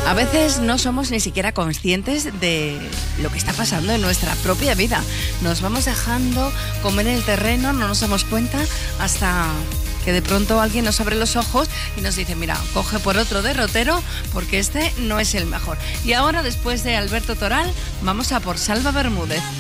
A veces no somos ni siquiera conscientes de lo que está pasando en nuestra propia vida. Nos vamos dejando comer el terreno, no nos damos cuenta hasta que de pronto alguien nos abre los ojos y nos dice, mira, coge por otro derrotero porque este no es el mejor. Y ahora, después de Alberto Toral, vamos a por Salva Bermúdez.